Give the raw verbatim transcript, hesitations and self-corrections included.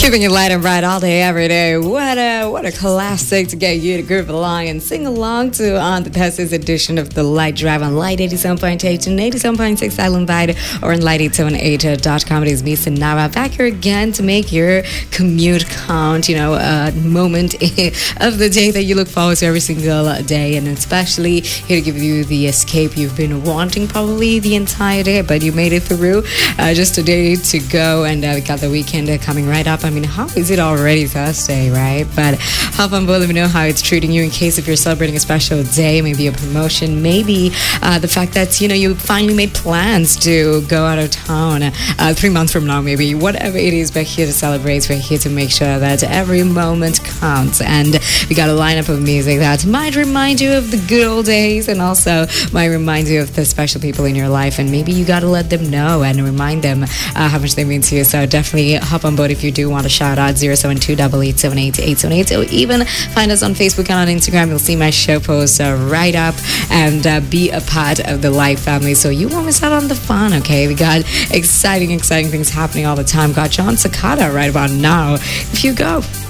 Keeping it light and bright all day, every day. What a what a classic to get you to groove along and sing along to on the Tes's edition of the Light Drive on Light eighty-seven point eight and eighty-seven point six Island Vibe, or on light eight seven eight dot com. It is me, Sanara, back here again to make your commute count. You know, a moment of the day that you look forward to every single day, and especially here to give you the escape you've been wanting probably the entire day, but you made it through. Uh, just a day to go, and uh, we got the weekend uh, coming right up. I mean, how is it already Thursday, right? But hop on board, let me know how it's treating you in case if you're celebrating a special day, maybe a promotion, maybe uh, the fact that, you know, you finally made plans to go out of town uh, three months from now, maybe, whatever it is. We're here to celebrate. We're here to make sure that every moment counts. And we got a lineup of music that might remind you of the good old days, and also might remind you of the special people in your life. And maybe you got to let them know and remind them uh, how much they mean to you. So definitely hop on board if you do want to shout out. Zero seven two eight eight seven eight eight seven eight, or even find us on Facebook and on Instagram. You'll see my show posts uh, right up, and uh, be a part of the Live family so you won't miss out on the fun. Okay, we got exciting exciting things happening all the time. Got John Sakata right about now. If you go